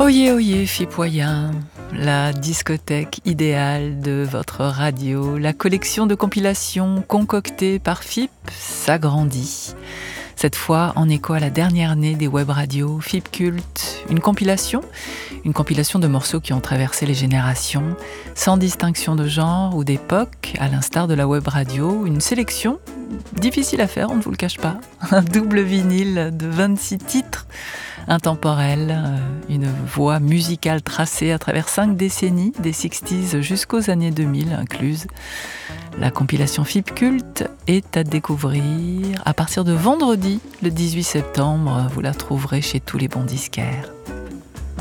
Oyez, oyez, Fipoyen, la discothèque idéale de votre radio, la collection de compilations concoctée par FIP s'agrandit. Cette fois en écho à la dernière née des web radios, FIP Cult, une compilation de morceaux qui ont traversé les générations, sans distinction de genre ou d'époque, à l'instar de la web radio, une sélection difficile à faire, on ne vous le cache pas, un double vinyle de 26 titres, intemporel, une voie musicale tracée à travers 5 décennies, des 60s jusqu'aux années 2000 incluses. La compilation FIP Cult est à découvrir à partir de vendredi, le 18 septembre. Vous la trouverez chez tous les bons disquaires.